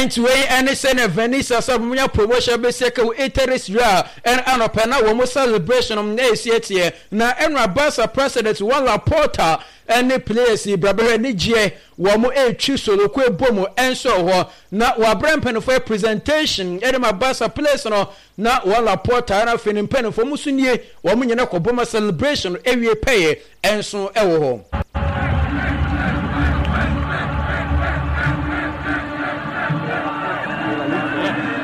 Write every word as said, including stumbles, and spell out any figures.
Entway and Sen Venice Samuya promotion Beseka Eteris Ra and Anopena Womo celebration of Naciatia. Na Enra Bassa president Walla Porter and the place Brabere Nijie Wamo E Chiso Kwe Bomo and so na Wabrampen for presentation Edema Bassa place no na Walla Porter and Finin Pen for Musunie Wamunya Boma celebration every pay and so ewo.